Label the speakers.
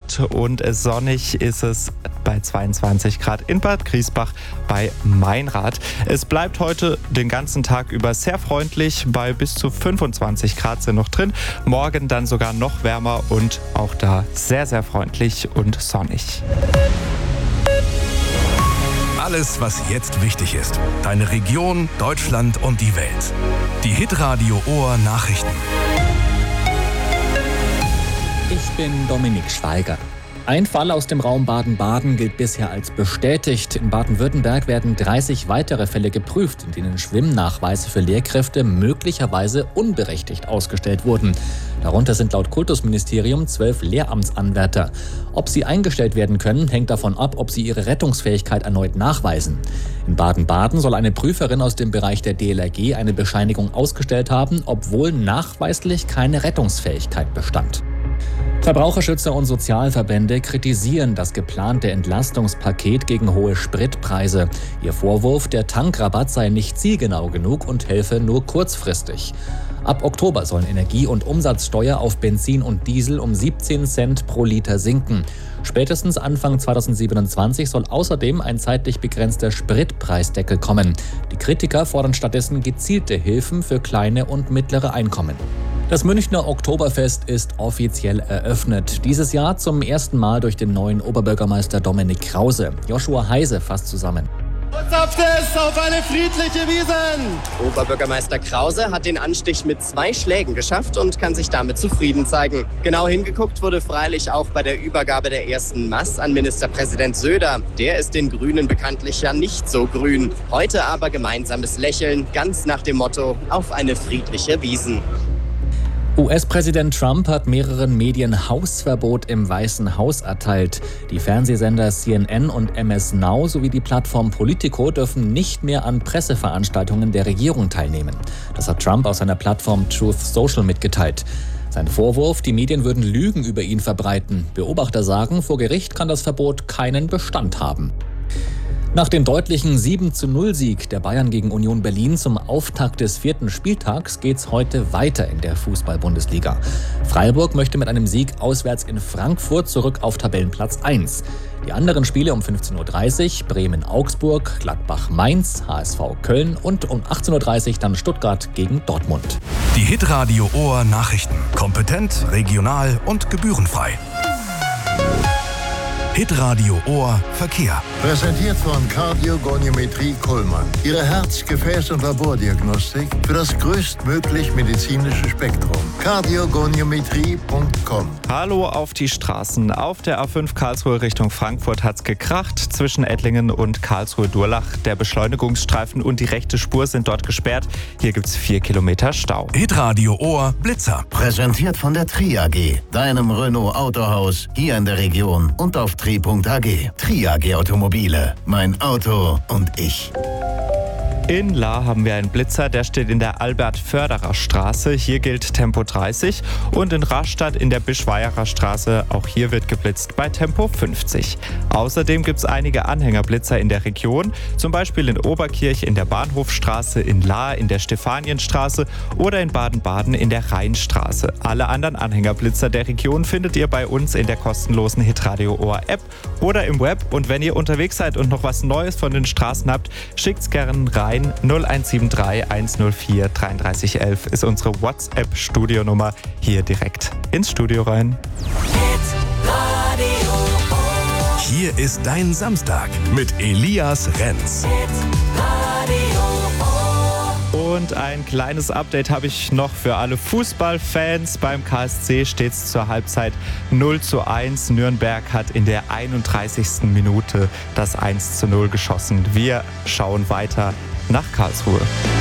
Speaker 1: Grad und sonnig ist es bei 22 Grad in Bad Griesbach bei Meinrad. Es bleibt heute den ganzen Tag über sehr freundlich, bei bis zu 25 Grad sind noch drin. Morgen dann sogar noch wärmer und auch da sehr, sehr freundlich und sonnig.
Speaker 2: Alles, was jetzt wichtig ist. Deine Region, Deutschland und die Welt. Die Hitradio Ohr Nachrichten.
Speaker 3: Ich bin Dominik Schweiger. Ein Fall aus dem Raum Baden-Baden gilt bisher als bestätigt. In Baden-Württemberg werden 30 weitere Fälle geprüft, in denen Schwimmnachweise für Lehrkräfte möglicherweise unberechtigt ausgestellt wurden. Darunter sind laut Kultusministerium 12 Lehramtsanwärter. Ob sie eingestellt werden können, hängt davon ab, ob sie ihre Rettungsfähigkeit erneut nachweisen. In Baden-Baden soll eine Prüferin aus dem Bereich der DLRG eine Bescheinigung ausgestellt haben, obwohl nachweislich keine Rettungsfähigkeit bestand. Verbraucherschützer und Sozialverbände kritisieren das geplante Entlastungspaket gegen hohe Spritpreise. Ihr Vorwurf, der Tankrabatt sei nicht zielgenau genug und helfe nur kurzfristig. Ab Oktober sollen Energie- und Umsatzsteuer auf Benzin und Diesel um 17 Cent pro Liter sinken. Spätestens Anfang 2027 soll außerdem ein zeitlich begrenzter Spritpreisdeckel kommen. Die Kritiker fordern stattdessen gezielte Hilfen für kleine und mittlere Einkommen. Das Münchner Oktoberfest ist offiziell eröffnet. Dieses Jahr zum ersten Mal durch den neuen Oberbürgermeister Dominik Krause. Joshua Heise fasst zusammen.
Speaker 4: Auf eine friedliche Wiesn!
Speaker 5: Oberbürgermeister Krause hat den Anstich mit 2 Schlägen geschafft und kann sich damit zufrieden zeigen. Genau hingeguckt wurde freilich auch bei der Übergabe der ersten Maß an Ministerpräsident Söder. Der ist den Grünen bekanntlich ja nicht so grün. Heute aber gemeinsames Lächeln, ganz nach dem Motto: auf eine friedliche Wiesn.
Speaker 3: US-Präsident Trump hat mehreren Medien Hausverbot im Weißen Haus erteilt. Die Fernsehsender CNN und MS Now sowie die Plattform Politico dürfen nicht mehr an Presseveranstaltungen der Regierung teilnehmen. Das hat Trump aus seiner Plattform Truth Social mitgeteilt. Sein Vorwurf, die Medien würden Lügen über ihn verbreiten. Beobachter sagen, vor Gericht kann das Verbot keinen Bestand haben. Nach dem deutlichen 7:0-Sieg der Bayern gegen Union Berlin zum Auftakt des 4. Spieltags geht's heute weiter in der Fußball-Bundesliga. Freiburg möchte mit einem Sieg auswärts in Frankfurt zurück auf Tabellenplatz 1. Die anderen Spiele um 15:30 Uhr Bremen-Augsburg, Gladbach-Mainz, HSV Köln und um 18:30 Uhr dann Stuttgart gegen Dortmund.
Speaker 2: Die Hitradio Ohr Nachrichten. Kompetent, regional und gebührenfrei. Hitradio Ohr Verkehr.
Speaker 6: Präsentiert von Kardiogoniometrie Kullmann. Ihre Herz-, Gefäß- und Labordiagnostik für das größtmöglich medizinische Spektrum. Kardiogoniometrie.com.
Speaker 1: Hallo auf die Straßen. Auf der A5 Karlsruhe Richtung Frankfurt hat's gekracht. Zwischen Ettlingen und Karlsruhe-Durlach. Der Beschleunigungsstreifen und die rechte Spur sind dort gesperrt. Hier gibt's 4 Kilometer Stau.
Speaker 2: Hitradio Ohr Blitzer.
Speaker 6: Präsentiert von der Tri AG, deinem Renault Autohaus hier in der Region und auf tri.ag. Tri AG Automobile. Mein Auto und ich.
Speaker 1: In Lahr haben wir einen Blitzer, der steht in der Albert-Förderer Straße. Hier gilt Tempo 30. Und in Rastatt in der Bischweierer Straße, auch hier wird geblitzt bei Tempo 50. Außerdem gibt es einige Anhängerblitzer in der Region, zum Beispiel in Oberkirch in der Bahnhofstraße, in Lahr in der Stefanienstraße oder in Baden-Baden in der Rheinstraße. Alle anderen Anhängerblitzer der Region findet ihr bei uns in der kostenlosen Hitradio Ohr App oder im Web. Und wenn ihr unterwegs seid und noch was Neues von den Straßen habt, schickt's gerne rein. 0173 104 3311 ist unsere WhatsApp-Studionummer. Hier direkt ins Studio rein.
Speaker 2: Hier ist dein Samstag mit Elias Renz.
Speaker 1: Und ein kleines Update habe ich noch für alle Fußballfans. Beim KSC steht es zur Halbzeit 0:1. Nürnberg hat in der 31. Minute das 1:0 geschossen. Wir schauen weiter nach Karlsruhe.